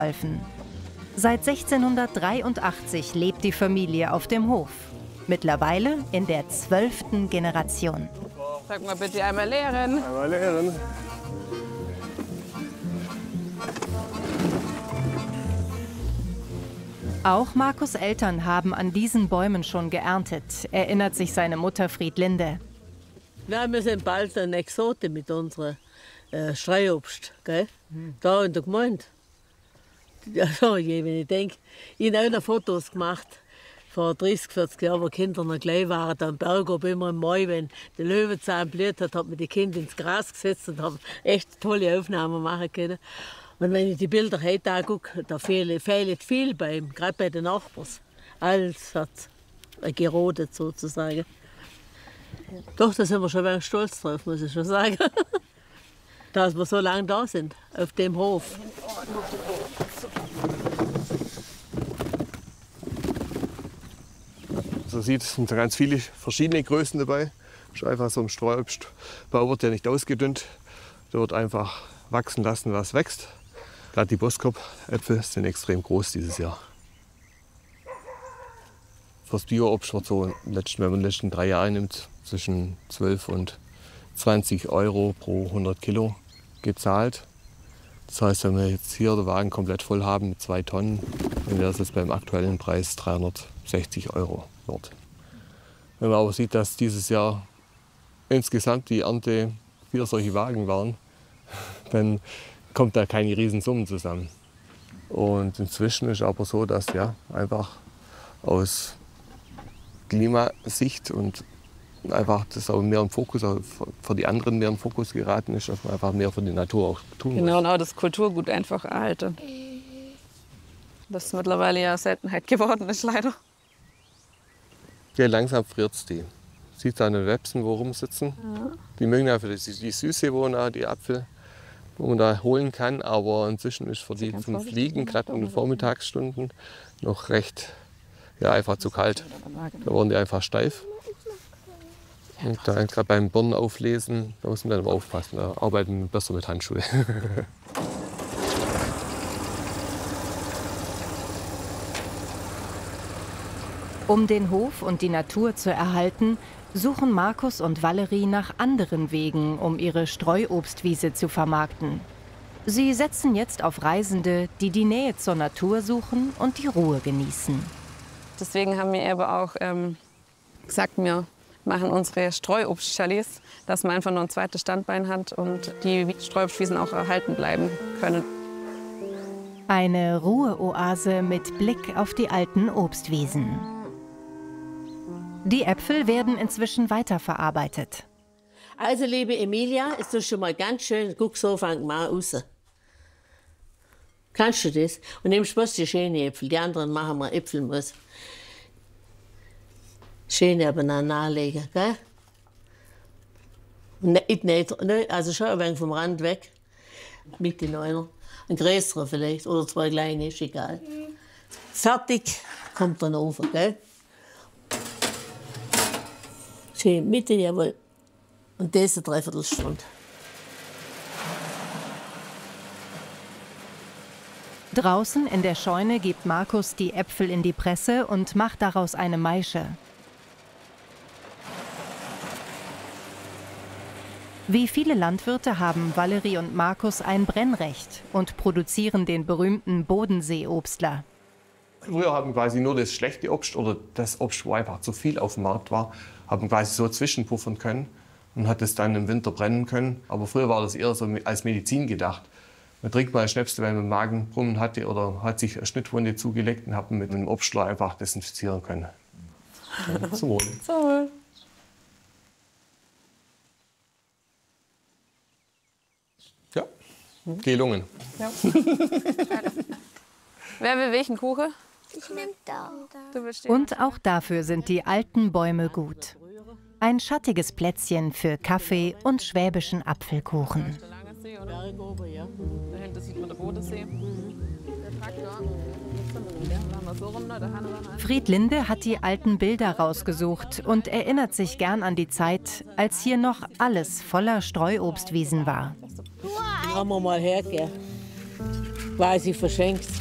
geholfen. Seit 1683 lebt die Familie auf dem Hof. Mittlerweile in der 12. Generation. Sag mal bitte einmal leeren. Einmal leeren. Auch Markus' Eltern haben an diesen Bäumen schon geerntet, erinnert sich seine Mutter Frieдлinde. Ja, wir sind bald ein Exote mit unserer Streuobst, gell? Da in der Gemeinde. Ja, wenn ich denke, ich habe auch noch Fotos gemacht vor 30, 40 Jahren, wo die Kinder noch klein waren, am Berg oben immer im Mai, wenn der Löwenzahn blüht hat, hat man die Kinder ins Gras gesetzt und haben echt tolle Aufnahmen machen können. Und wenn ich die Bilder heute angucke, da fehlt viel gerade bei den Nachbarn. Alles hat gerodet sozusagen. Doch, da sind wir schon ein wenig stolz drauf, muss ich schon sagen. Dass wir so lange da sind, auf dem Hof. So sieht es, sind ganz viele verschiedene Größen dabei. Das ist einfach so ein Streuobstbau, wird ja nicht ausgedünnt. Da wird einfach wachsen lassen, was wächst. Gerade die Boskop-Äpfel sind extrem groß dieses Jahr. Fürs Bio-Obst wird so, wenn man die letzten 3 Jahre nimmt, zwischen 12 und 20 € pro 100 Kilo gezahlt. Das heißt, wenn wir jetzt hier den Wagen komplett voll haben mit 2 Tonnen, dann wäre es jetzt beim aktuellen Preis 360 € wert. Wenn man aber sieht, dass dieses Jahr insgesamt die Ernte 4 solche Wagen waren, dann kommt da keine Riesensummen zusammen. Und inzwischen ist es aber so, dass ja einfach aus Klimasicht und einfach das auch mehr im Fokus, auch für die anderen mehr im Fokus geraten ist, dass man einfach mehr für die Natur auch tun muss. Genau, und auch das Kulturgut einfach erhalten. Das mittlerweile ja Seltenheit geworden ist, leider. Ja, langsam friert es die. Sieht da an den Websen, wo rumsitzen. Ja. Die mögen ja für die Süße, die Apfel, wo man da holen kann. Aber inzwischen ist für die zum Fliegen, gerade in den Vormittagsstunden, noch recht einfach zu kalt. Da wurden die einfach steif. Und da gerade beim Birnen auflesen, da muss man dann aber aufpassen. Da arbeiten wir besser mit Handschuhen. Um den Hof und die Natur zu erhalten, suchen Markus und Valerie nach anderen Wegen, um ihre Streuobstwiese zu vermarkten. Sie setzen jetzt auf Reisende, die die Nähe zur Natur suchen und die Ruhe genießen. Deswegen haben wir aber auch gesagt, wir machen unsere Streuobstchalets, dass man einfach noch ein zweites Standbein hat und die Streuobstwiesen auch erhalten bleiben können. Eine Ruheoase mit Blick auf die alten Obstwiesen. Die Äpfel werden inzwischen weiterverarbeitet. Also, liebe Emilia, ist das schon mal ganz schön. Guck, so fang mal raus. Kannst du das? Und nimmst bloß die schönen Äpfel. Die anderen machen wir Äpfelmus. Schön nebeneinander nachlegen, gell? Nicht, also schon ein wenig vom Rand weg. Mit den Neuner. Ein größerer vielleicht, oder 2 kleine, ist egal. Fertig, kommt dann over, gell? Schön, Mitte, jawohl. Und das eine Dreiviertelstunde. Draußen in der Scheune gibt Markus die Äpfel in die Presse und macht daraus eine Maische. Wie viele Landwirte haben Valerie und Markus ein Brennrecht und produzieren den berühmten Bodensee-Obstler. Früher haben quasi nur das schlechte Obst oder das Obst, wo einfach zu viel auf dem Markt war, haben quasi so zwischenpuffern können und hat es dann im Winter brennen können. Aber früher war das eher so als Medizin gedacht. Man trinkt mal ein Schnäpsel, wenn man Magenbrummen hatte oder hat sich eine Schnittwunde zugelegt und hat mit einem Obstler einfach desinfizieren können. Ja, zum Wohl. Zum Wohl. Ja, gelungen. Ja. Wer will welchen Kuchen? Ich nehme da. Und auch dafür sind die alten Bäume gut. Ein schattiges Plätzchen für Kaffee und schwäbischen Apfelkuchen. Da hinten sieht man den Bodensee. Frieдлinde hat die alten Bilder rausgesucht und erinnert sich gern an die Zeit, als hier noch alles voller Streuobstwiesen war. Haben wir mal her, gell? quasi verschenkt.